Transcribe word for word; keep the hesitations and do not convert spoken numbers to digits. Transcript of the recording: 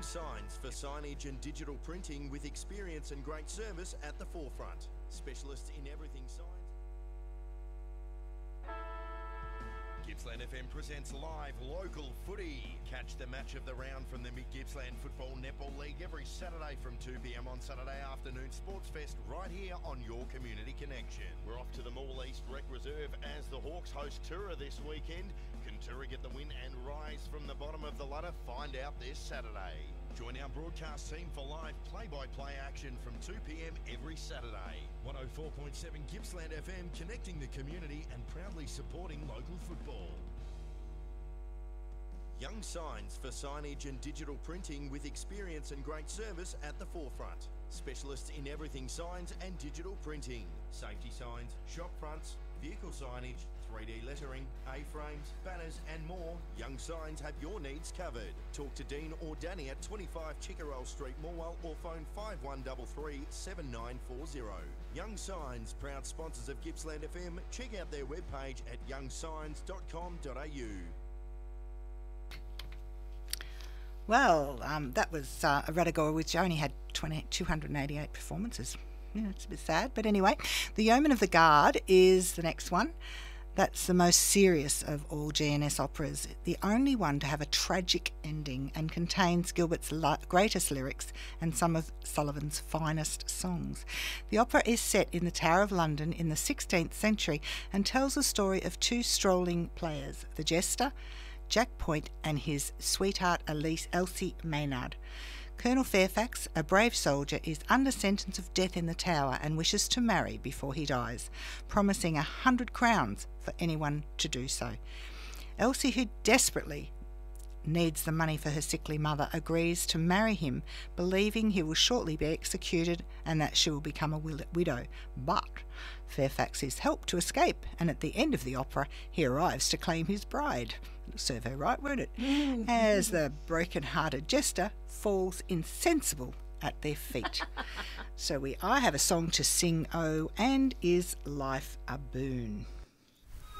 Young Signs for signage and digital printing with experience and great service at the forefront. Specialists in everything signs. Gippsland F M presents live local footy. Catch the match of the round from the Mid Gippsland Football Netball League every Saturday from two p m on Saturday afternoon Sports Fest right here on your Community Connection. We're off to the Mall East Rec Reserve as the Hawks host Tura this weekend. Can Tura get the win and rise from the bottom of the ladder? Find out this Saturday. Join our broadcast team for live play-by-play action from two p m every Saturday. one oh four point seven Gippsland F M, connecting the community and proudly supporting local football. Young Signs for signage and digital printing with experience and great service at the forefront. Specialists in everything signs and digital printing. Safety signs, shop fronts, vehicle signage, three D lettering, A-frames, banners and more. Young Signs have your needs covered. Talk to Dean or Danny at twenty-five Chickerell Street, Morwell, or phone five one three three, seven nine four zero. Young Signs, proud sponsors of Gippsland F M. Check out their webpage at young signs dot com dot a u. Well, um, that was uh, a Radagora which only had two hundred eighty-eight performances. Yeah, it's a bit sad. But anyway, The Yeoman of the Guard is the next one. That's the most serious of all G N S operas, the only one to have a tragic ending, and contains Gilbert's li- greatest lyrics and some of Sullivan's finest songs. The opera is set in the Tower of London in the sixteenth century and tells the story of two strolling players, the jester, Jack Point, and his sweetheart Elise, Elsie Maynard. Colonel Fairfax, a brave soldier, is under sentence of death in the Tower and wishes to marry before he dies, promising a hundred crowns for anyone to do so. Elsie, who desperately needs the money for her sickly mother, agrees to marry him, believing he will shortly be executed and that she will become a widow. But Fairfax is helped to escape, and at the end of the opera he arrives to claim his bride. It'll serve her right, won't it? As the broken-hearted jester falls insensible at their feet. So we I have a song to sing, oh, and is life a boon?